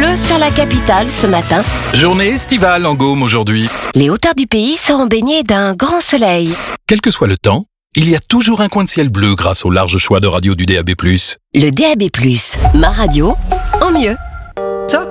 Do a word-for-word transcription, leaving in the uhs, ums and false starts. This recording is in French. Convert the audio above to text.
bleu sur la capitale ce matin. Journée estivale en Gaume aujourd'hui. Les hauteurs du pays seront baignées d'un grand soleil. Quel que soit le temps, il y a toujours un coin de ciel bleu grâce au large choix de radio du D A B plus. Le D A B plus, ma radio, en mieux.